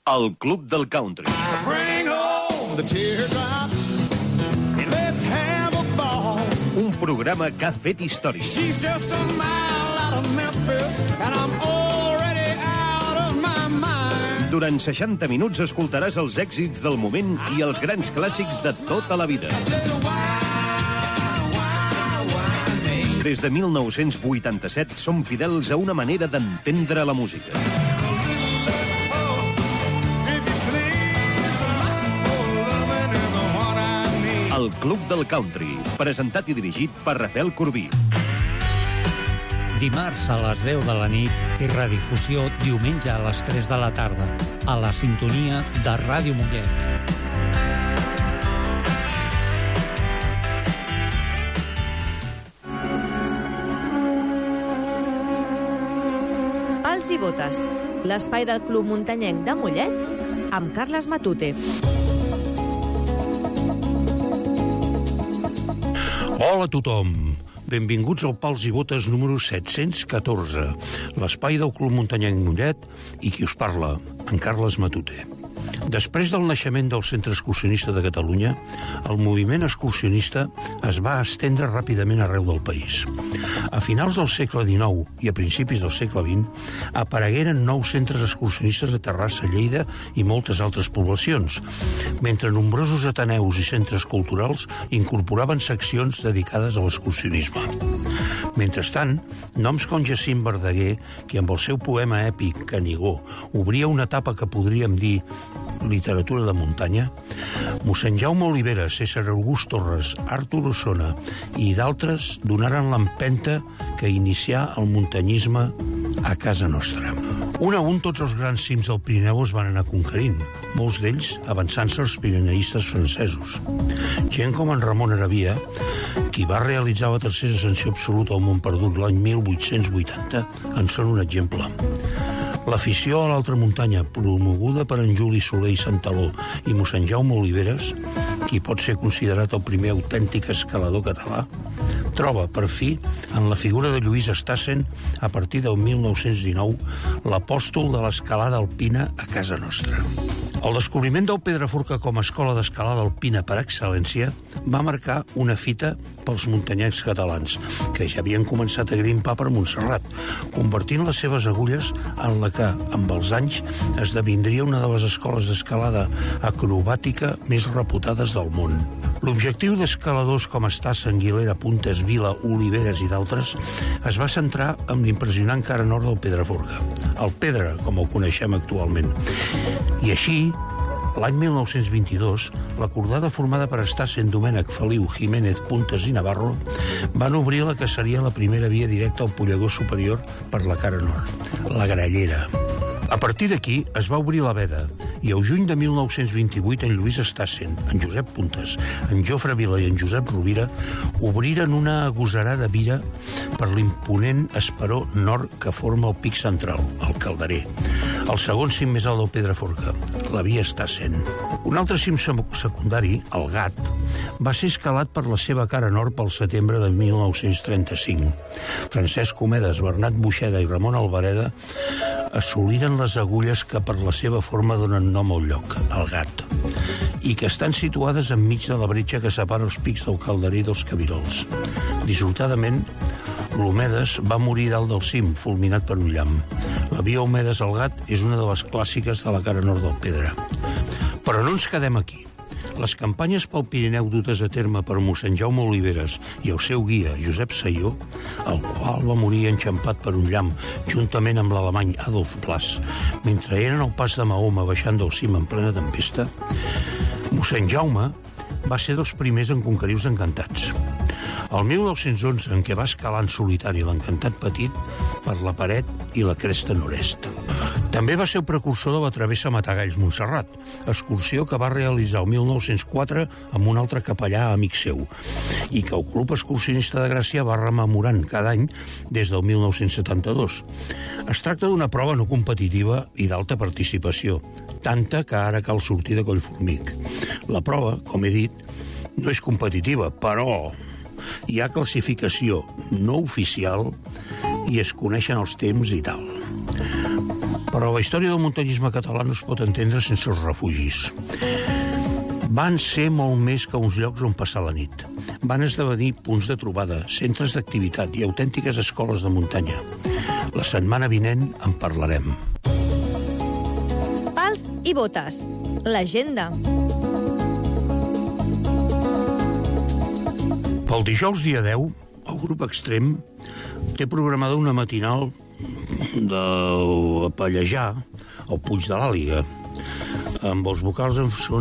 El Club del Country. Bring home the teardrops and let's have a ball. Un programa que ha fet història. She's just a mile out of Memphis and I'm already out of my mind. Durant 60 minuts escoltaràs els èxits del moment i els grans clàssics de tota la vida. Des de 1987 som fidels a una manera d'entendre la música. El Club del Country, presentat i dirigit per Rafael Corbí. Dimarts a les 10 de la nit i redifusió diumenge a les 3 de la tarda, a la sintonia de Ràdio Mollet. Pals i botes, l'espai del Club Muntanyenc de Mollet, amb Carles Matute. Hola a tothom, benvinguts al Pals i Botes número 714, l'espai del Club Muntanyenc Mollet i qui us parla, en Carles Matute. Després del naixement del Centre Excursionista de Catalunya, el moviment excursionista es va estendre ràpidament arreu del país. A finals del segle XIX i a principis del segle XX aparegueren nous centres excursionistes a Terrassa, Lleida i moltes altres poblacions, mentre nombrosos ateneus i centres culturals incorporaven seccions dedicades a l'excursionisme. Mentrestant, noms com Jacint Verdaguer, que amb el seu poema èpic Canigó obria una etapa que podríem dir literatura de muntanya, mossèn Jaume Olivera, César August Torres, Artur Osona i d'altres donaren l'empenta que inicià el muntanyisme a casa nostra. Un a un tots els grans cims del Pirineu es van anar conquerint, molts d'ells avançant-se als pirineistes francesos. Gent com en Ramon Arabia, qui va realitzar la tercera ascensió absoluta al Mont Perdut l'any 1880, en són un exemple. L'afició a l'altra muntanya, promoguda per en Juli Soler i Santaló i mossèn Jaume Oliveres, qui pot ser considerat el primer autèntic escalador català, troba, per fi, en la figura de Lluís Estassen, a partir del 1919, l'apòstol de l'escalada alpina a casa nostra. El descobriment del Pedraforca com a escola d'escalada alpina per excel·lència va marcar una fita pels muntanyencs catalans, que ja havien començat a grimpar per Montserrat, convertint les seves agulles en la que, amb els anys, esdevindria una de les escoles d'escalada acrobàtica més reputades del món. L'objectiu d'escaladors com Estassen, Guilera, Puntes, Vila, Oliveres i d'altres es va centrar en l'impressionant cara nord del Pedraforca, el Pedra, com el coneixem actualment. I així, l'any 1922, la cordada formada per Estassen, Domènech, Feliu, Jiménez, Puntes i Navarro van obrir la que seria la primera via directa al pollegó superior per la cara nord, la Grallera. A partir d'aquí es va obrir la veda i el juny de 1928 en Lluís Estassen, en Josep Puntes, en Jofre Vila i en Josep Rovira obriren una agosarada vira per l'imponent esperó nord que forma el pic central, el Calderer, el segon cim més alt del Pedraforca, la via Estassen. Un altre cim secundari, el Gat, va ser escalat per la seva cara nord pel setembre de 1935. Francesc Comedes, Bernat Buixeda i Ramon Alvareda assoliren les agulles que per la seva forma donen nom al lloc, el Gat, i que estan situades enmig de la bretxa que separa els pics del Calderer i dels Cabirols. Dissortadament, l'Homedes va morir dalt del cim, fulminat per un llamp. La via Homedes al Gat és una de les clàssiques de la cara nord del Pedra. Però no ens quedem aquí. Les campanyes pel Pirineu dutes a terme per mossèn Jaume Oliveres i el seu guia, Josep Saió, el qual va morir enxampat per un llamp juntament amb l'alemany Adolf Blas, mentre eren al pas de Mahoma baixant del cim en plena tempesta, mossèn Jaume va ser dels primers en conquerir els Encantats. El 1911, en què va escalar en solitari l'Encantat Petit per la paret i la cresta nord-est. També va ser el precursor de la travessa Matagalls-Montserrat, excursió que va realitzar el 1904 amb un altre capellà amic seu, i que el Club Excursionista de Gràcia va rememorant cada any des del 1972. Es tracta d'una prova no competitiva i d'alta participació, tanta que ara cal sortir de Collformic. La prova, com he dit, no és competitiva, però hi ha classificació no oficial i es coneixen els temps i tal. Però la història del muntanyisme català no es pot entendre sense els refugis. Van ser molt més que uns llocs on passar la nit. Van esdevenir punts de trobada, centres d'activitat i autèntiques escoles de muntanya. La setmana vinent en parlarem. Pals i botes. L'agenda. Pel dijous dia 10, el grup Extrem té programada una matinal de Pallejà, al Puig de l'Àliga, amb els vocals en